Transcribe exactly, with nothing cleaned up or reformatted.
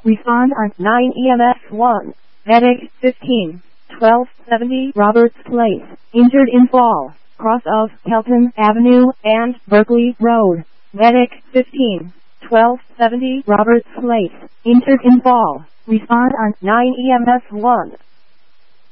Respond on nine E M S one. Medic fifteen, twelve seventy Roberts Place. Injured in fall. Cross of Kelton Avenue and Berkeley Road. Medic fifteen, twelve seventy Roberts Place. Injured in fall. Respond on nine E M S one.